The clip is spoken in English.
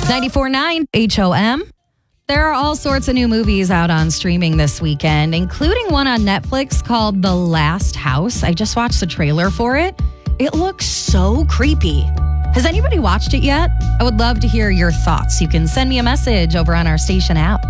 94.9 HOM. There are all sorts of new movies out on streaming this weekend, including one on Netflix called The Last House. I just watched the trailer for it. It looks so creepy. Has anybody watched it yet? I would love to hear your thoughts. You can send me a message over on our station app.